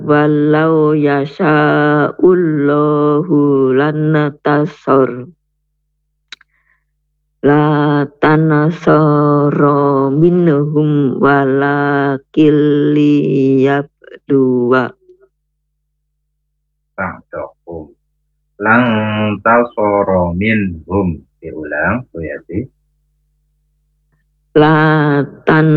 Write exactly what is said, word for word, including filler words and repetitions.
walau yasha'ullahu lannatasor la tanasara minhum walakil liyabduwa ba'dahum lang tasara minhum. Diulang Bu Yati. la tan